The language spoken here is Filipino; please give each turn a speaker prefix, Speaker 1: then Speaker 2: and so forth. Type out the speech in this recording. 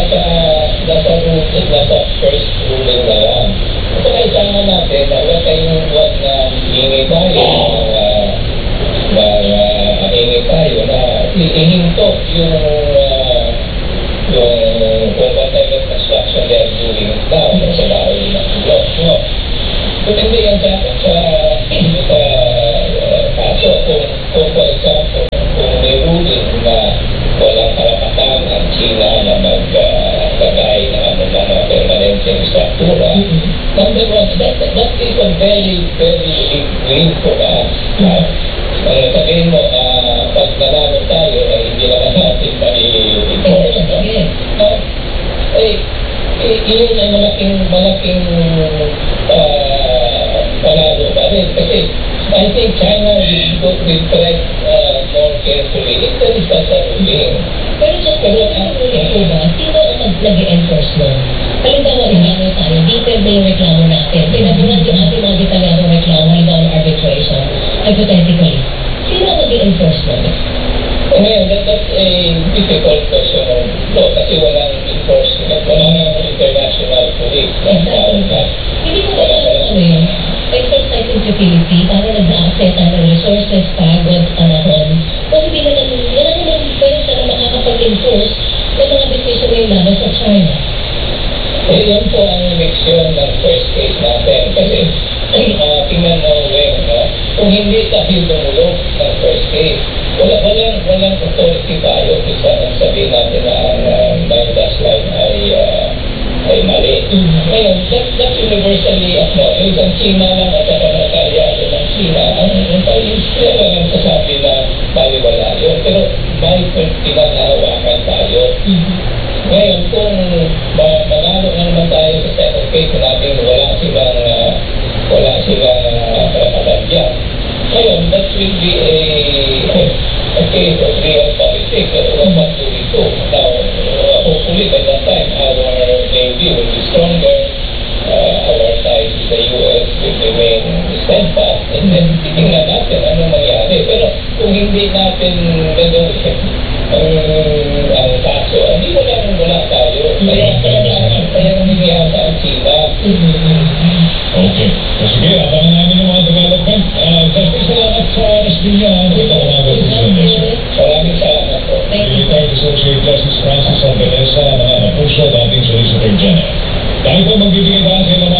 Speaker 1: nasa first ruling na yan. Ito kailangan natin na huwag na hingi tayo na ihinto yung kung whatever construction they are doing now sa layo ng blok. No? Kung hindi yan sa kaso, kung for example, kung may ruling na walang karapatan ang China na maglagay ng mga permanenteng struktura, number one, that is a very, very big win for us. Sabihin mo, pag nanalo tayo, ay hindi naman natin ma-enforce. Iyon ay malaking panalo pa rin. Kasi I think China will tread more carefully. Ito is sasaruling.
Speaker 2: Pero just po ba, sino ang nag-enforce nun? Halimbawa, reklamo tayo, detailed na yung reklamo natin. Pinabunan yung ating mga detalyadong reklamo, halimbawa ng arbitration, hypothetically. Sino ang nag-enforce nun?
Speaker 1: Ngayon, that's a difficult question of law kasi walang enforcement, walang international police.
Speaker 2: Hindi ko ano yun, exercise utility para nag-a-access ng resources, pagod, panahon. Kung hindi naman, wala naman pwede na makakapag-enforce ng mga decision na yung laban sa China.
Speaker 1: Yan po ang leksyon ng first case natin. Kasi, tingnan mo, kung hindi tayo dumulog ng first case, walang authority tayo kung sabihin natin na ang Dundas line ay mali. Ngayon, that's universally acknowledged. Ang China lang at saka mga karyado ng China, ang kaya lang ang sasabi na baliwala yun. Pero may pinag-ahawakan tayo. Ngayon, kung manalo na naman tayo sa second case, sinabing wala silang karapatan dyan. Ngayon, that will be a case of real politics. What do we do? Now, hopefully by that time, our Navy will be stronger. Our ties with the U.S. will remain steadfast. And then, titingnan natin ano mangyari. Pero kung hindi natin gagawin ang kaso, hindi wala tayo. Kaya nangyayasa ang China.
Speaker 3: Okay. So, sige, abangan namin yung mga development. Justice, salamat sa oras din niya. Ito ang mga decision next week.
Speaker 1: Maraming salamat po.
Speaker 3: Retired Associate Justice Francis Albanesa, mga kapuso, dating Solicitor General. Tayo po magbibigay dahil sa ilang